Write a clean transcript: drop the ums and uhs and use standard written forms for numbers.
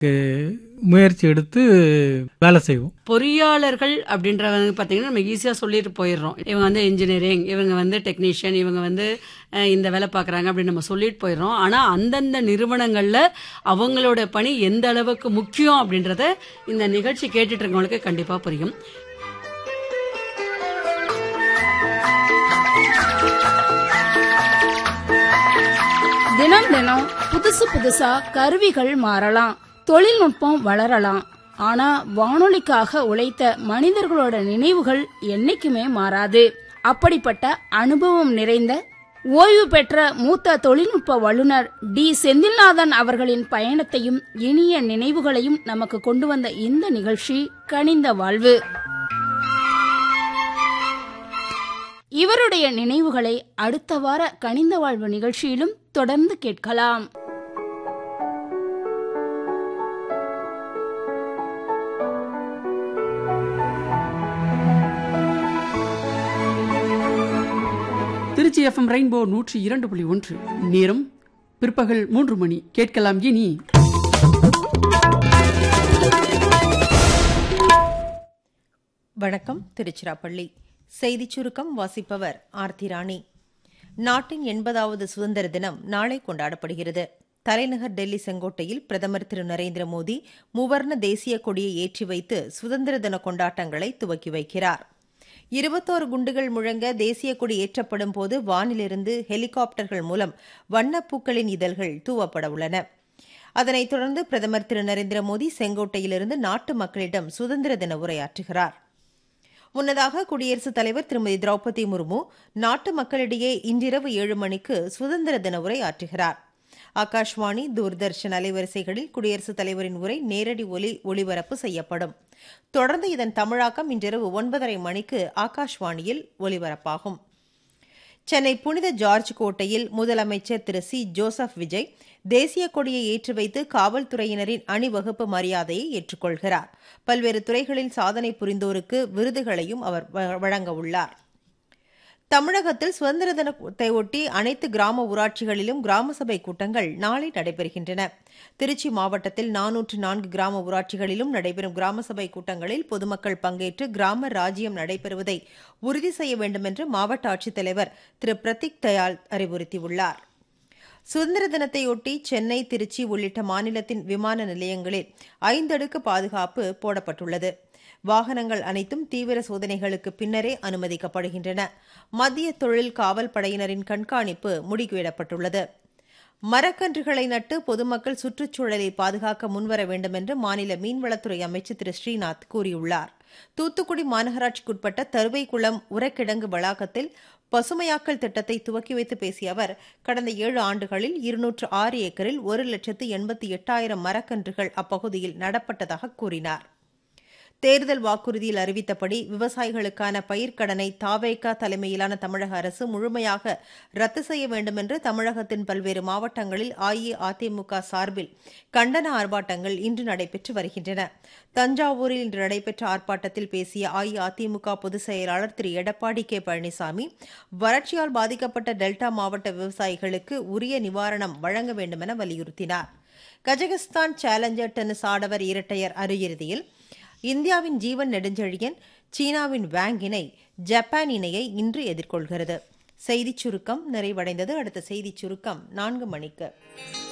முயற்சி எடுத்து வேலை செய்வோம். பொறியாளர்கள் அப்படின்றவங்க பார்த்தீங்கன்னா நம்ம ஈஸியாக சொல்லிட்டு போயிடுறோம். இவங்க வந்து இன்ஜினியரிங், இவங்க வந்து டெக்னீஷியன், இவங்க வந்து இந்த வேலை பார்க்குறாங்க அப்படின்னு நம்ம சொல்லிட்டு போயிடுறோம். ஆனால் அந்தந்த நிறுவனங்களில் அவங்களோட பணி எந்த அளவுக்கு முக்கியம் அப்படின்றத இந்த நிகழ்ச்சி கேட்டுட்டு இருக்கவங்களுக்கு கண்டிப்பாக புரியும். தினம் தினம் புதுசு புதுசா கருவிகள் மாறலாம், தொழில்நுட்பம் வளரலாம். ஆனா வானொலிக்காக உழைத்த மனிதர்களோட நினைவுகள் என்னைக்குமே மாறாது. அப்படிப்பட்ட அனுபவம் நிறைந்த ஓய்வு பெற்ற மூத்த தொழில்நுட்ப வல்லுநர் டி செந்தில்நாதன் அவர்களின் பயணத்தையும் இனிய நினைவுகளையும் நமக்கு கொண்டு வந்த இந்த நிகழ்ச்சி கனிந்த வாழ்வு. இவருடைய நினைவுகளை அடுத்த வார கனிந்த வாழ்வு நிகழ்ச்சியிலும் தொடர்ந்து கேட்கலாம். Trichy FM rainbow 102.1. நேரம் பிற்பகல் 3 மணி. கேட்கலாம் இனி வணக்கம். திருச்சிராப்பள்ளி செய்திச் சுருக்கம் வாசிப்பவர் ஆர்த்தி ராணி. நாட்டின் 80வது சுதந்திர தினம் நாளை கொண்டாடப்படுகிறது. தலைநகர் டெல்லி செங்கோட்டையில் பிரதமர் திரு நரேந்திர மோடி மூவர்ண தேசிய கொடியை ஏற்றி வைத்து சுதந்திர தின கொண்டாட்டங்களை துவக்கி வைக்கிறார். 21 குண்டுகள் முழங்க தேசிய கொடி ஏற்றப்படும் போது வானிலிருந்து ஹெலிகாப்டர்கள் மூலம் வண்ணப்பூக்களின் இதழ்கள் தூவப்பட உள்ளன. அதனைத் தொடர்ந்து பிரதமர் திரு நரேந்திர மோடி செங்கோட்டையிலிருந்து நாட்டு மக்களிடம் சுதந்திர தின உரையாற்றுகிறார். முன்னதாக குடியரசுத் தலைவர் திருமதி திரௌபதி முர்மு நாட்டு மக்களிடையே இன்றிரவு 7 மணிக்கு சுதந்திர தின உரை ஆற்றுகிறார். ஆகாஷ்வாணி, தூர்தர்ஷன் அலைவரிசைகளில் குடியரசுத் தலைவரின் உரை நேரடி ஒளிபரப்பு செய்யப்படும். தொடர்ந்து இதன் தமிழாக்கம் இன்றிரவு 9:30 மணிக்கு ஆகாஷ்வாணியில் ஒலிபரப்பாகும். சென்னை புனித ஜார்ஜ் கோட்டையில் முதலமைச்சர் திரு சி ஜோசப் விஜய் தேசிய கொடியை ஏற்றி வைத்து காவல்துறையினரின் அணிவகுப்பு மரியாதையை ஏற்றுக்கொள்கிறார். பல்வேறு துறைகளில் சாதனை புரிந்தோருக்கு விருதுகளையும் அவர் வழங்க உள்ளார். தமிழகத்தில் சுதந்திர தினத்தை ஒட்டி அனைத்து கிராம ஊராட்சிகளிலும் கிராம சபை கூட்டங்கள் நாளை நடைபெறுகின்றன. திருச்சி மாவட்டத்தில் 404 கிராம ஊராட்சிகளிலும் நடைபெறும் கிராம சபை கூட்டங்களில் பொதுமக்கள் பங்கேற்று கிராம ராஜ்யம் நடைபெறுவதை உறுதி செய்ய வேண்டும் என்று மாவட்ட ஆட்சித்தலைவர் திரு பிரதீக் தயாள் அறிவுறுத்தியுள்ளார். சுதந்திர தினத்தையொட்டி சென்னை, திருச்சி உள்ளிட்ட மாநிலத்தின் விமான நிலையங்களில் 5 அடுக்கு பாதுகாப்பு போடப்பட்டுள்ளது. வாகனங்கள் அனைத்தும் தீவிர சோதனைகளுக்கு பின்னரே அனுமதிக்கப்படுகின்றன. மத்திய தொழில் காவல் படையினரின் கண்காணிப்பு முடுக்கிவிடப்பட்டுள்ளது. மரக்கன்றுகளை நட்டு பொதுமக்கள் சுற்றுச்சூழலை பாதுகாக்க முன்வர வேண்டும் என்று மாநில மீன்வளத்துறை அமைச்சர் திரு ஸ்ரீநாத் கூறியுள்ளார். தூத்துக்குடி மாநகராட்சிக்குட்பட்ட தருவைக்குளம் உரக்கிடங்கு வளாகத்தில் பசுமையாக்கல் திட்டத்தை துவக்கி வைத்து பேசிய அவர், கடந்த 7 ஆண்டுகளில் 206 ஏக்கரில் 1,88,000 மரக்கன்றுகள் அப்பகுதியில் நடப்பட்டதாக கூறினார். தேர்தல் வாக்குறுதியில் அறிவித்தபடி விவசாயிகளுக்கான பயிர்க்கடனை தாவேகா தலைமையிலான தமிழக அரசு முழுமையாக ரத்து செய்ய வேண்டும் என்று தமிழகத்தின் பல்வேறு மாவட்டங்களில் அஇஅதிமுக சார்பில் கண்டன ஆர்ப்பாட்டங்கள் இன்று நடைபெற்று வருகின்றன. தஞ்சாவூரில் இன்று நடைபெற்ற ஆர்ப்பாட்டத்தில் பேசிய அஇஅதிமுக பொதுச் செயலாளர் திரு எடப்பாடி கே பழனிசாமி, வறட்சியால் பாதிக்கப்பட்ட டெல்டா மாவட்ட விவசாயிகளுக்கு உரிய நிவாரணம் வழங்க வேண்டும் என வலியுறுத்தினார். கஜகஸ்தான் சேலஞ்சர் டென்னிஸ் ஆடவர் இரட்டையர் அரையிறுதியில் இந்தியாவின் ஜீவன் நெடுஞ்செழியன் சீனாவின் வாங் இணை ஜப்பான் இணையை இன்று எதிர்கொள்கிறது. செய்திச் சுருக்கம் நிறைவடைந்தது. அடுத்த செய்திச் சுருக்கம் 4 மணிக்கு.